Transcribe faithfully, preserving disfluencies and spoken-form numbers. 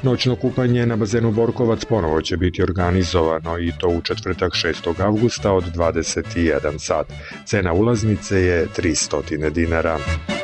Noćno kupanje na bazenu Borkovac ponovo će biti organizovano i to u četvrtak šestog avgusta od dvadeset jedan sat. Cena ulaznice je tristo dinara.